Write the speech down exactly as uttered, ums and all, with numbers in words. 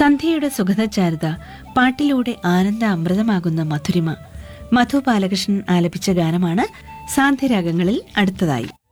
സന്ധ്യയുടെ സുഗതചാരുത, പാട്ടിലൂടെ ആനന്ദ അമൃതമാകുന്ന മധുരിമ. മധു ബാലകൃഷ്ണൻ ആലപിച്ച ഗാനമാണ് സാന്ധ്യരാഗങ്ങളിൽ അടുത്തതായി.